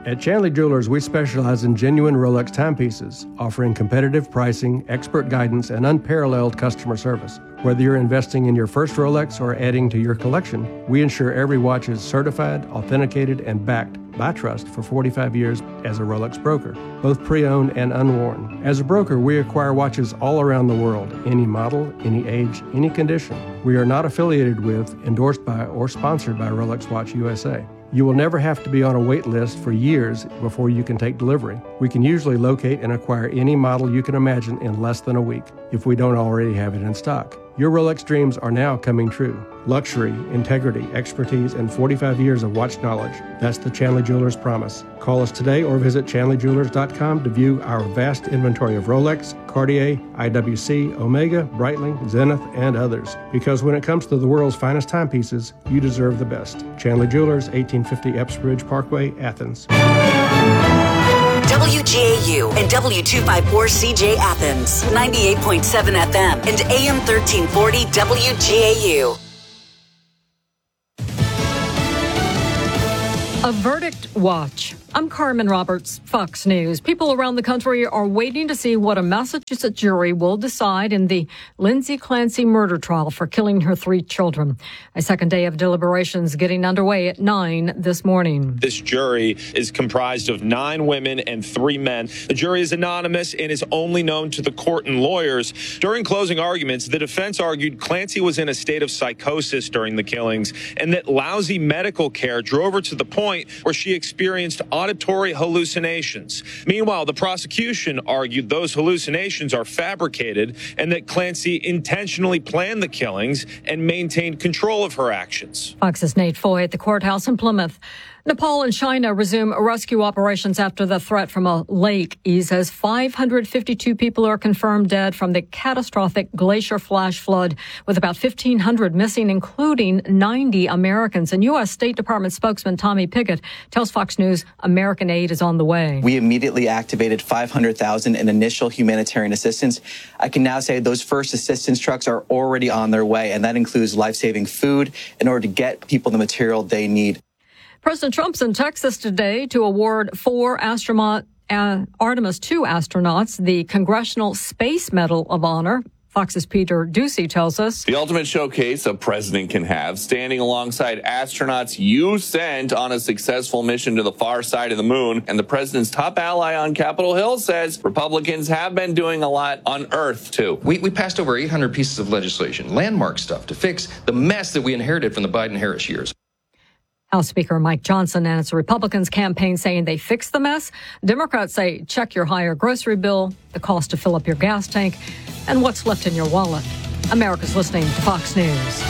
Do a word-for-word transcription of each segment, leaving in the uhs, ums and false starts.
At Chanley Jewelers, we specialize in genuine Rolex timepieces, offering competitive pricing, expert guidance, and unparalleled customer service. Whether you're investing in your first Rolex or adding to your collection, we ensure every watch is certified, authenticated, and backed by Trust for forty-five years as a Rolex broker, both pre-owned and unworn. As a broker, we acquire watches all around the world, any model, any age, any condition. We are not affiliated with, endorsed by, or sponsored by Rolex Watch U S A. You will never have to be on a wait list for years before you can take delivery. We can usually locate and acquire any model you can imagine in less than a week, if we don't already have it in stock. Your Rolex dreams are now coming true. Luxury, integrity, expertise, and forty-five years of watch knowledge. That's the Chanley Jewelers promise. Call us today or visit chanley jewelers dot com to view our vast inventory of Rolex, Cartier, I W C, Omega, Breitling, Zenith, and others. Because when it comes to the world's finest timepieces, you deserve the best. Chanley Jewelers, eighteen fifty Epps Bridge Parkway, Athens. W G A U and W two fifty-four C J Athens, ninety-eight point seven F M and A M thirteen forty W G A U. A verdict watch. I'm Carmen Roberts, Fox News. People around the country are waiting to see what a Massachusetts jury will decide in the Lindsay Clancy murder trial for killing her three children. A second day of deliberations getting underway at nine this morning. This jury is comprised of nine women and three men. The jury is anonymous and is only known to the court and lawyers. During closing arguments, the defense argued Clancy was in a state of psychosis during the killings and that lousy medical care drove her to the point where she experienced auditory hallucinations. Meanwhile, the prosecution argued those hallucinations are fabricated and that Clancy intentionally planned the killings and maintained control of her actions. Fox's Nate Foy at the courthouse in Plymouth. Nepal and China resume rescue operations after the threat from a lake eases. five hundred fifty-two people are confirmed dead from the catastrophic glacier flash flood, with about fifteen hundred missing, including ninety Americans. And U S State Department spokesman Tommy Pickett tells Fox News American aid is on the way. We immediately activated five hundred thousand dollars in initial humanitarian assistance. I can now say those first assistance trucks are already on their way, and that includes life-saving food in order to get people the material they need. President Trump's in Texas today to award four astronaut, uh, Artemis two astronauts the Congressional Space Medal of Honor. Fox's Peter Ducey tells us. The ultimate showcase a president can have, standing alongside astronauts you sent on a successful mission to the far side of the moon. And the president's top ally on Capitol Hill says Republicans have been doing a lot on Earth, too. We, we passed over eight hundred pieces of legislation, landmark stuff, to fix the mess that we inherited from the Biden-Harris years. House Speaker Mike Johnson and its Republicans campaign saying they fixed the mess. Democrats say check your higher grocery bill, the cost to fill up your gas tank, and what's left in your wallet. America's listening to Fox News.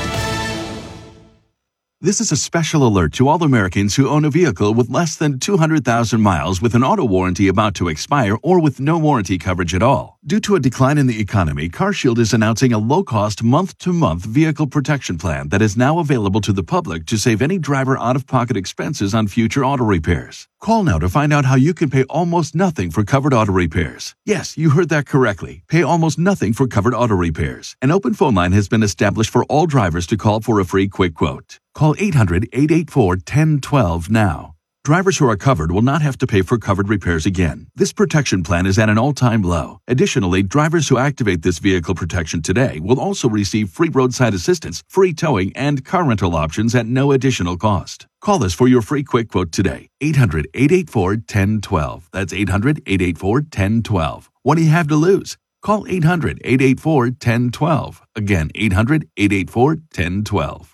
This is a special alert to all Americans who own a vehicle with less than two hundred thousand miles with an auto warranty about to expire or with no warranty coverage at all. Due to a decline in the economy, CarShield is announcing a low-cost month-to-month vehicle protection plan that is now available to the public to save any driver out-of-pocket expenses on future auto repairs. Call now to find out how you can pay almost nothing for covered auto repairs. Yes, you heard that correctly. Pay almost nothing for covered auto repairs. An open phone line has been established for all drivers to call for a free quick quote. Call eight hundred, eight eight four, one zero one two now. Drivers who are covered will not have to pay for covered repairs again. This protection plan is at an all-time low. Additionally, drivers who activate this vehicle protection today will also receive free roadside assistance, free towing, and car rental options at no additional cost. Call us for your free quick quote today. eight hundred, eight eight four, one zero one two. That's eight hundred, eight eight four, one zero one two. What do you have to lose? Call eight hundred, eight eight four, one zero one two. Again, eight hundred, eight eight four, one zero one two.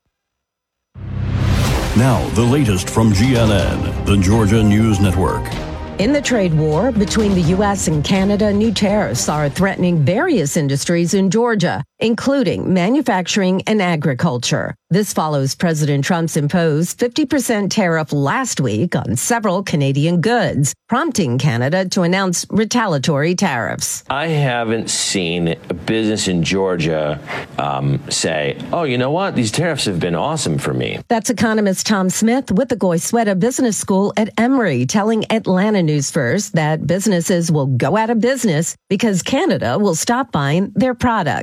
Now, the latest from G N N, the Georgia News Network. In the trade war between the U S and Canada, new tariffs are threatening various industries in Georgia, including manufacturing and agriculture. This follows President Trump's imposed fifty percent tariff last week on several Canadian goods, prompting Canada to announce retaliatory tariffs. I haven't seen a business in Georgia um, say, oh, you know what? These tariffs have been awesome for me. That's economist Tom Smith with the Goizueta Business School at Emory telling Atlanta News First that businesses will go out of business because Canada will stop buying their products. And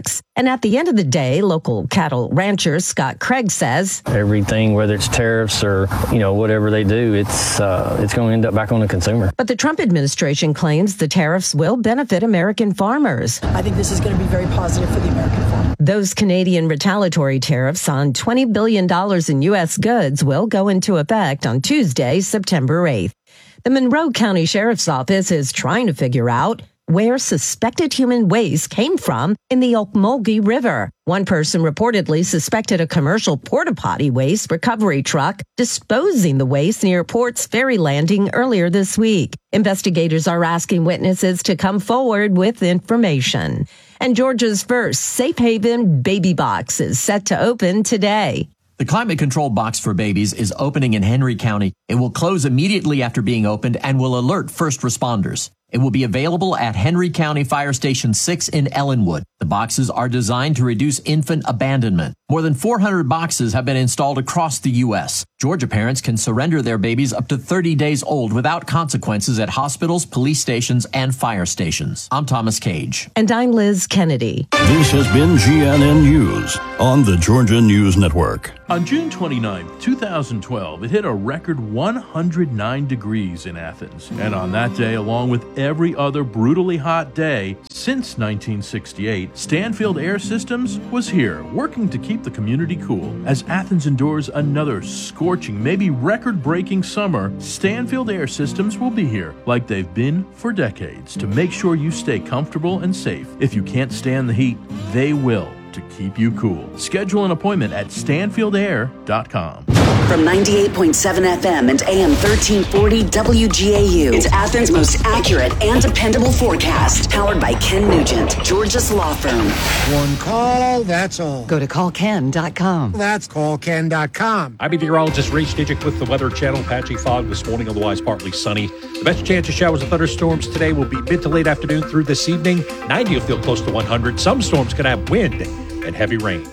And at the end of the day, local cattle rancher Scott Craig says everything, whether it's tariffs or, you know, whatever they do, it's uh, it's going to end up back on the consumer. But the Trump administration claims the tariffs will benefit American farmers. I think this is going to be very positive for the American farmer. Those Canadian retaliatory tariffs on twenty billion dollars in U S goods will go into effect on Tuesday, September eighth. The Monroe County Sheriff's Office is trying to figure out where suspected human waste came from in the Okmulgee River. One person reportedly suspected a commercial porta-potty waste recovery truck disposing the waste near Port's Ferry Landing earlier this week. Investigators are asking witnesses to come forward with information. And Georgia's first safe haven baby box is set to open today. The climate control box for babies is opening in Henry County. It will close immediately after being opened and will alert first responders. It will be available at Henry County Fire Station six in Ellenwood. The boxes are designed to reduce infant abandonment. More than four hundred boxes have been installed across the U S. Georgia parents can surrender their babies up to thirty days old without consequences at hospitals, police stations, and fire stations. I'm Thomas Cage. And I'm Liz Kennedy. This has been G N N News on the Georgia News Network. On June twenty-ninth, two thousand twelve, it hit a record one hundred nine degrees in Athens. And on that day, along with every other brutally hot day since nineteen sixty-eight, Stanfield Air Systems was here, working to keep the community cool. As Athens endures another scorching, maybe record-breaking summer, Stanfield Air Systems will be here, like they've been for decades, to make sure you stay comfortable and safe. If you can't stand the heat, they will, to keep you cool. Schedule an appointment at stanfield air dot com. From ninety-eight point seven F M and A M thirteen forty W G A U, it's Athens' most accurate and dependable forecast. Powered by Ken Nugent, Georgia's law firm. One call, that's all. Go to call ken dot com. That's call ken dot com. I'm meteorologist Ray Stidgick with the Weather Channel. Patchy fog this morning, otherwise partly sunny. The best chance of showers and thunderstorms today will be mid to late afternoon through this evening. ninety will feel close to one hundred. Some storms can have wind and heavy rain.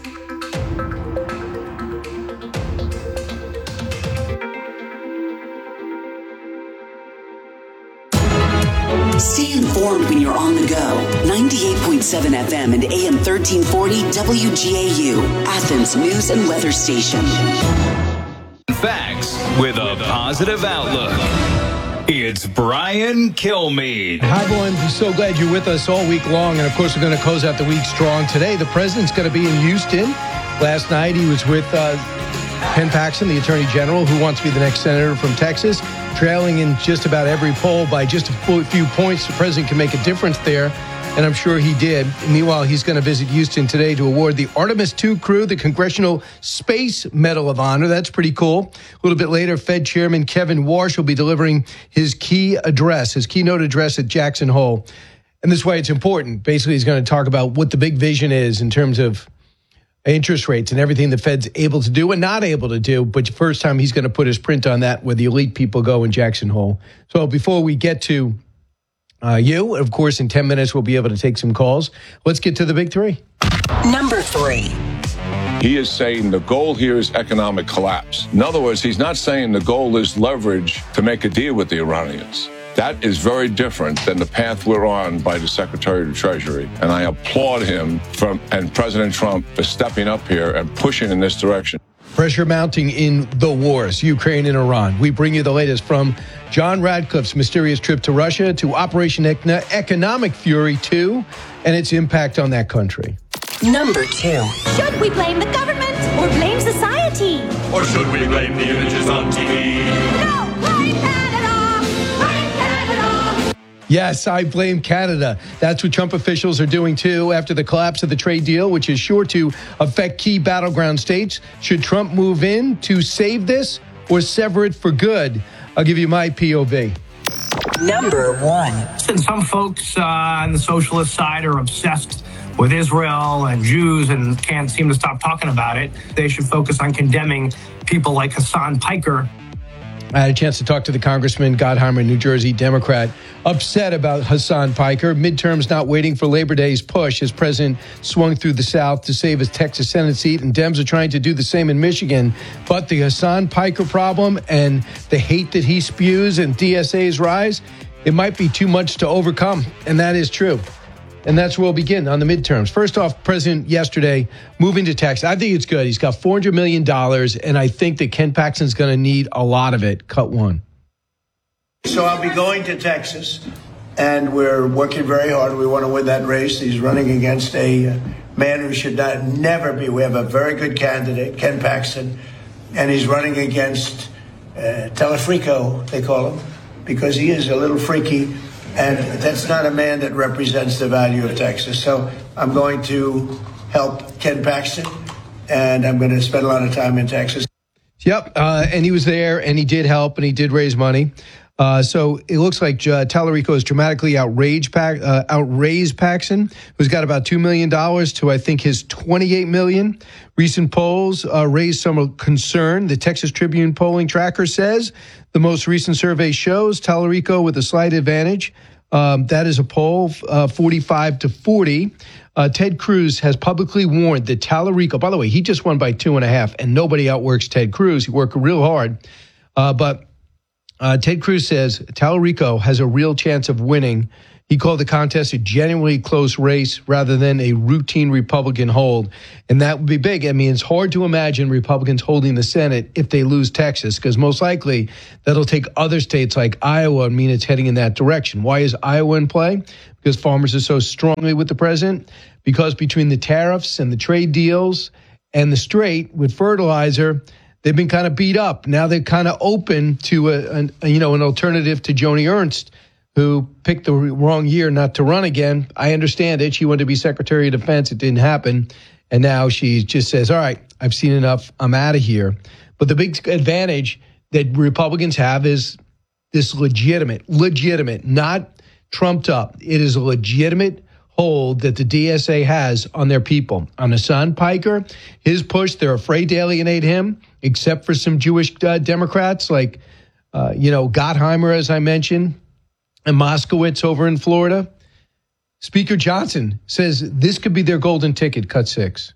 Stay informed when you're on the go. ninety-eight point seven F M and A M thirteen forty W G A U, Athens News and Weather Station. Facts with a positive outlook. It's Brian Kilmeade. Hi, everyone. I'm so glad you're with us all week long. And, of course, we're going to close out the week strong. Today, the president's going to be in Houston. Last night, he was with uh, Ken Paxton, the attorney general, who wants to be the next senator from Texas, trailing in just about every poll by just a few points. The president can make a difference there, and I'm sure he did. Meanwhile, he's going to visit Houston today to award the Artemis two crew the Congressional Space Medal of Honor. That's pretty cool. A little bit later, Fed Chairman Kevin Warsh will be delivering his key address, his keynote address at Jackson Hole. And this is why it's important. Basically, he's going to talk about what the big vision is in terms of interest rates and everything the Fed's able to do and not able to do. But the first time he's going to put his print on that, where the elite people go in Jackson Hole. So before we get to uh, you, of course, in ten minutes, we'll be able to take some calls. Let's get to the big three. Number three. He is saying the goal here is economic collapse. In other words, he's not saying the goal is leverage to make a deal with the Iranians. That is very different than the path we're on by the Secretary of the Treasury. And I applaud him from and President Trump for stepping up here and pushing in this direction. Pressure mounting in the wars, Ukraine and Iran. We bring you the latest from John Radcliffe's mysterious trip to Russia to Operation Economic Fury two and its impact on that country. Number two. Should we blame the government or blame society? Or should we blame the images on T V? No, blame Canada! Blame Canada! Yes, I blame Canada. That's what Trump officials are doing, too, after the collapse of the trade deal, which is sure to affect key battleground states. Should Trump move in to save this or sever it for good? I'll give you my P O V. Number one. And some folks uh, on the socialist side are obsessed with Israel and Jews and can't seem to stop talking about it. They should focus on condemning people like Hassan Piker. I had a chance to talk to the Congressman Gottheimer, New Jersey Democrat, upset about Hassan Piker. Midterms not waiting for Labor Day's push as President swung through the South to save his Texas Senate seat, and Dems are trying to do the same in Michigan. But the Hassan Piker problem and the hate that he spews and D S A's rise, it might be too much to overcome, and that is true. And that's where we'll begin on the midterms. First off, President yesterday moving to Texas. I think it's good. He's got four hundred million dollars, and I think that Ken Paxton's going to need a lot of it. Cut one. So I'll be going to Texas, and we're working very hard. We want to win that race. He's running against a man who should not never be. We have a very good candidate, Ken Paxton, and he's running against uh, Telefrico, they call him, because he is a little freaky. And that's not a man that represents the value of Texas. So I'm going to help Ken Paxton, and I'm going to spend a lot of time in Texas. Yep, uh, and he was there, and he did help, and he did raise money. Uh, so it looks like uh, Tallarico has dramatically outraged, Pac- uh, outraised Paxton, who's got about two million dollars to, I think, his twenty-eight million dollars. Recent polls uh, raised some concern. The Texas Tribune polling tracker says the most recent survey shows Tallarico with a slight advantage. Um, that is a poll, uh, forty-five to forty. Uh, Ted Cruz has publicly warned that Tallarico, by the way, he just won by two and a half, and nobody outworks Ted Cruz. He worked real hard. Uh, but uh, Ted Cruz says Tallarico has a real chance of winning. He called the contest a genuinely close race rather than a routine Republican hold. And that would be big. I mean, it's hard to imagine Republicans holding the Senate if they lose Texas, because most likely that'll take other states like Iowa and mean it's heading in that direction. Why is Iowa in play? Because farmers are so strongly with the president. Because between the tariffs and the trade deals and the straight with fertilizer, they've been kind of beat up. Now they're kind of open to a, a you know an alternative to Joni Ernst, who picked the wrong year not to run again. I understand it. She wanted to be Secretary of Defense. It didn't happen. And now she just says, all right, I've seen enough. I'm out of here. But the big advantage that Republicans have is this legitimate, legitimate, not trumped up. It is a legitimate hold that the D S A has on their people. On Hassan Piker, his push, they're afraid to alienate him, except for some Jewish uh, Democrats like, uh, you know, Gottheimer, as I mentioned, and Moskowitz over in Florida. Speaker Johnson says this could be their golden ticket, cut six.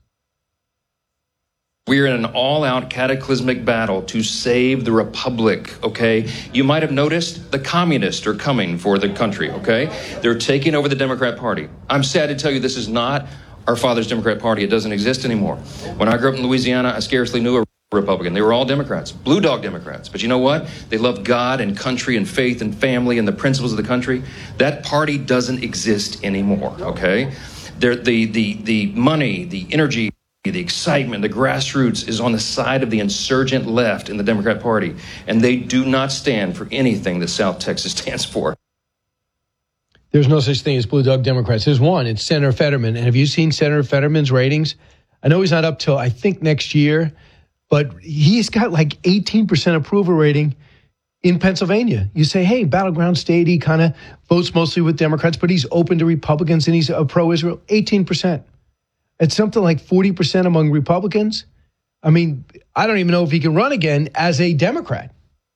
We're in an all-out cataclysmic battle to save the republic, okay? You might have noticed the communists are coming for the country, okay? They're taking over the Democrat Party. I'm sad to tell you this is not our father's Democrat Party. It doesn't exist anymore. When I grew up in Louisiana, I scarcely knew a Republican. They were all Democrats, blue dog Democrats. But you know what? They loved God and country and faith and family and the principles of the country. That party doesn't exist anymore, okay? They're, the, the, the money, the energy, the excitement, the grassroots is on the side of the insurgent left in the Democrat Party, and they do not stand for anything that South Texas stands for. There's no such thing as blue dog Democrats. There's one. It's Senator Fetterman. And have you seen Senator Fetterman's ratings? I know he's not up till, I think, next year, but he's got like eighteen percent approval rating in Pennsylvania. You say, hey, battleground state, he kind of votes mostly with Democrats, but he's open to Republicans and he's a pro-Israel. eighteen percent. It's something like forty percent among Republicans. I mean, I don't even know if he can run again as a Democrat.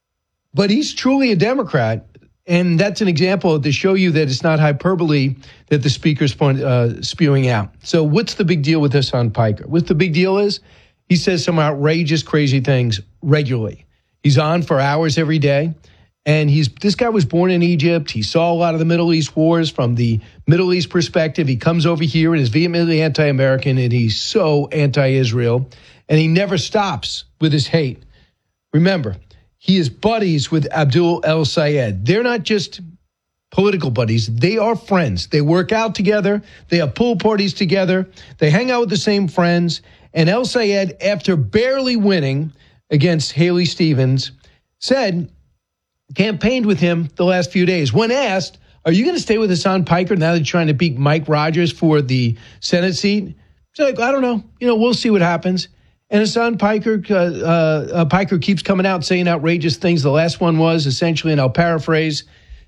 But he's truly a Democrat. And that's an example to show you that it's not hyperbole that the speaker's uh, spewing out. So what's the big deal with Hassan Piker? What the big deal is, he says some outrageous, crazy things regularly. He's on for hours every day. And he's this guy was born in Egypt. He saw a lot of the Middle East wars from the Middle East perspective. He comes over here and is vehemently anti-American, and he's so anti-Israel. And he never stops with his hate. Remember, he is buddies with Abdul El-Sayed. They're not just political buddies. They are friends. They work out together. They have pool parties together. They hang out with the same friends. And El-Sayed, after barely winning against Haley Stevens, said, campaigned with him the last few days. When asked, are you going to stay with Hassan Piker now that you're trying to beat Mike Rogers for the Senate seat? He's like, I don't know. You know, we'll see what happens. And Hassan Piker, uh, uh, Piker keeps coming out saying outrageous things. The last one was essentially, and I'll paraphrase,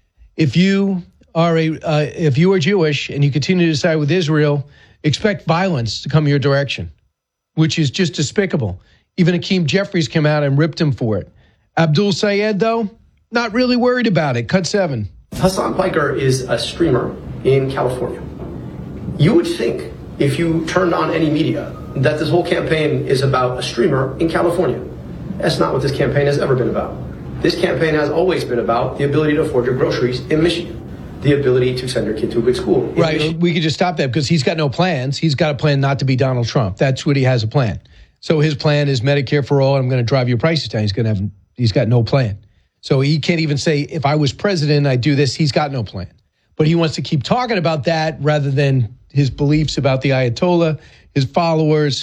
if you are a uh, if you are Jewish and you continue to side with Israel, expect violence to come your direction, which is just despicable. Even Hakeem Jeffries came out and ripped him for it. Abdul Sayed, though, not really worried about it. Cut seven. Hassan Piker is a streamer in California. You would think, if you turned on any media, that this whole campaign is about a streamer in California. That's not what this campaign has ever been about. This campaign has always been about the ability to afford your groceries in Michigan. the ability to send your kid to a good school. Right. We could just stop that because he's got no plans. He's got a plan not to be Donald Trump. That's what he has a plan. So his plan is Medicare for all. I'm going to drive your prices down. He's going to have, he's got no plan. So he can't even say, if I was president, I'd do this. He's got no plan. But he wants to keep talking about that rather than his beliefs about the Ayatollah, his followers,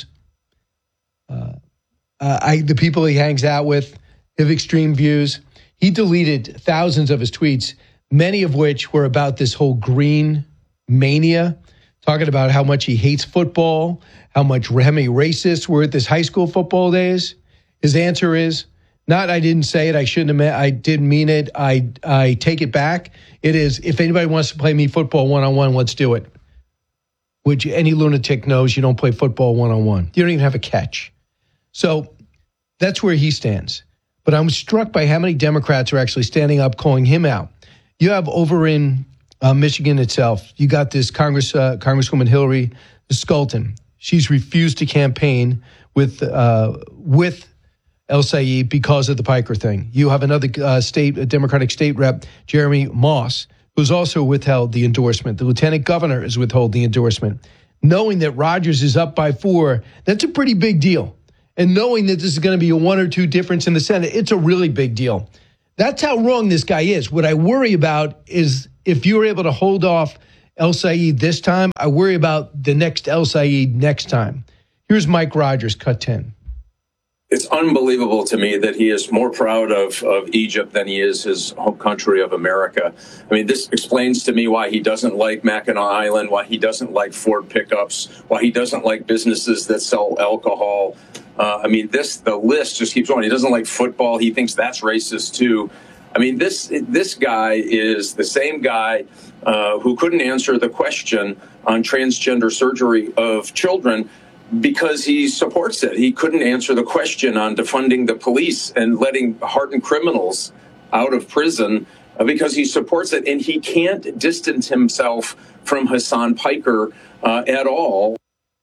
uh, uh, I, the people he hangs out with, have extreme views. He deleted thousands of his tweets, many of which were about this whole green mania, talking about how much he hates football, how much how many racists were at this high school football days. His answer is, not I didn't say it, I shouldn't have meant, I didn't mean it, I I take it back. It is, if anybody wants to play me football one-on-one, let's do it. Which any lunatic knows you don't play football one-on-one. You don't even have a catch. So that's where he stands. But I'm struck by how many Democrats are actually standing up calling him out. You have over in uh, Michigan itself, you got this Congress uh, Congresswoman Hillary Scholten. She's refused to campaign with uh, with El Sayed because of the Piker thing. You have another uh, state, a Democratic state rep, Jeremy Moss, who's also withheld the endorsement. The lieutenant governor has withheld the endorsement. Knowing that Rogers is up by four, that's a pretty big deal. And knowing that this is going to be a one or two difference in the Senate, it's a really big deal. That's how wrong this guy is. What I worry about is if you're able to hold off El Sayed this time, I worry about the next El Sayed next time. Here's Mike Rogers, cut ten. It's unbelievable to me that he is more proud of, of Egypt than he is his home country of America. I mean, this explains to me why he doesn't like Mackinac Island, why he doesn't like Ford pickups, why he doesn't like businesses that sell alcohol. Uh, I mean, this the list just keeps going. He doesn't like football. He thinks that's racist, too. I mean, this this guy is the same guy uh, who couldn't answer the question on transgender surgery of children because he supports it. He couldn't answer the question on defunding the police and letting hardened criminals out of prison uh, because he supports it. And he can't distance himself from Hassan Piker uh, at all.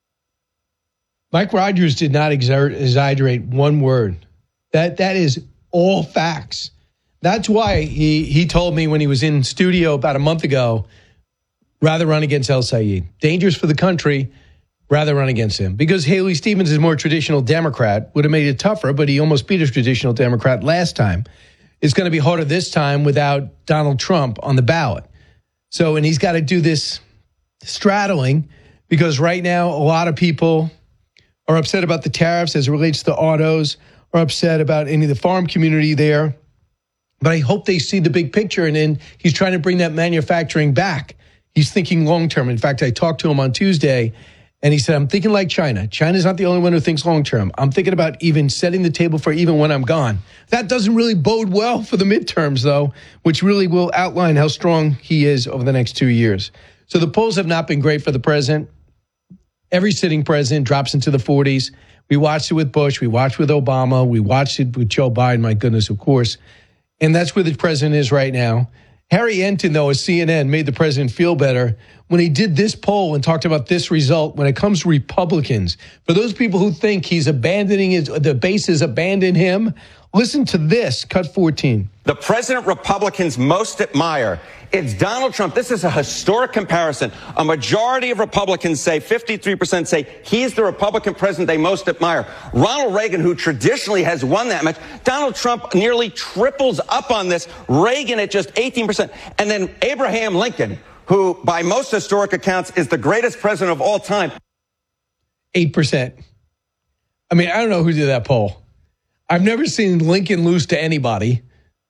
Mike Rogers did not exert, exaggerate one word. That That is all facts. That's why he, he told me when he was in studio about a month ago, rather run against El Sayed. Dangerous for the country, rather run against him. Because Haley Stevens is more traditional Democrat, would have made it tougher, but he almost beat a traditional Democrat last time. It's going to be harder this time without Donald Trump on the ballot. So, and he's got to do this straddling because right now a lot of people are upset about the tariffs as it relates to autos, are upset about any of the farm community there. But I hope they see the big picture, and then he's trying to bring that manufacturing back. He's thinking long-term. In fact, I talked to him on Tuesday, and he said, I'm thinking like China. China's not the only one who thinks long-term. I'm thinking about even setting the table for even when I'm gone. That doesn't really bode well for the midterms, though, which really will outline how strong he is over the next two years. So the polls have not been great for the president. Every sitting president drops into the forties. We watched it with Bush. We watched it with Obama. We watched it with Joe Biden, my goodness, of course. And that's where the president is right now. Harry Enton, though, of C N N, made the president feel better when he did this poll and talked about this result when it comes to Republicans. For those people who think he's abandoning his, the base has abandoned him, listen to this, cut fourteen. The president Republicans most admire, it's Donald Trump. This is a historic comparison. A majority of Republicans say, fifty-three percent say he's the Republican president they most admire. Ronald Reagan, who traditionally has won that much, Donald Trump nearly triples up on this. Reagan at just eighteen percent. And then Abraham Lincoln, who by most historic accounts is the greatest president of all time. eight percent. I mean, I don't know who did that poll. I've never seen Lincoln lose to anybody.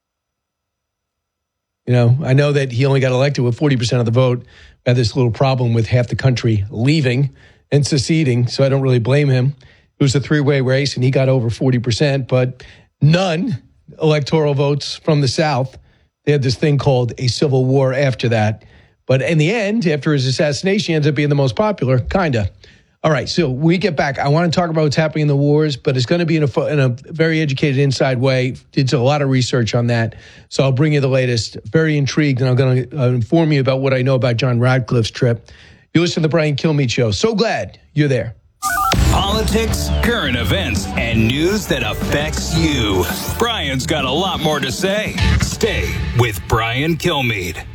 You know, I know that he only got elected with forty percent of the vote. I had this little problem with half the country leaving and seceding, so I don't really blame him. It was a three-way race, and he got over forty percent, but none electoral votes from the South. They had this thing called a civil war after that. But in the end, after his assassination, he ends up being the most popular, kind of. All right, so we get back. I want to talk about what's happening in the wars, but it's going to be in a, in a very educated, inside way. Did a lot of research on that, so I'll bring you the latest. Very intrigued, and I'm going to uh, inform you about what I know about John Radcliffe's trip. You listen to the Brian Kilmeade Show. So glad you're there. Politics, current events, and news that affects you. Brian's got a lot more to say. Stay with Brian Kilmeade.